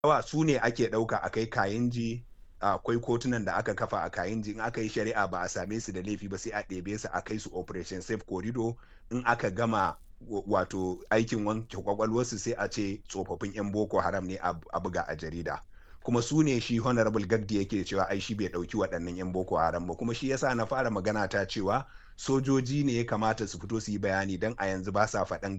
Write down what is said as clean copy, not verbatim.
yawa su ne ake ɗauka a kai Kayinji. Akwai kotunan da aka kafa a Kayinji, in aka yi shari'a ba a same su da laifi ba sai a ɗebe su a kai su Operation Safe Corridor. In aka gama wato aikin wanke kwakwalwarsu sai a ce tsofaffin 'yan Boko Haram ne a buga a jarida. Kuma su ne shi Honorable Gagdi yake cewa ai shi bai ɗauki waɗannan 'yan Boko Haram ba, kuma shi yasa na fara magana ta cewa sojoji ne ya kamata su fito su yi bayani, don a yanzu ba sa faɗan